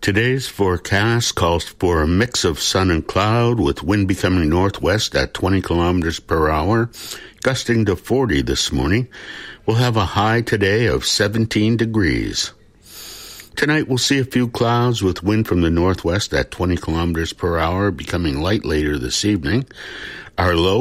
Today's forecast calls for a mix of sun and cloud with wind becoming northwest at 20 kilometers per hour, gusting to 40 this morning. We'll have a high today of 17 degrees. Tonight we'll see a few clouds with wind from the northwest at 20 kilometers per hour, becoming light later this evening. Our low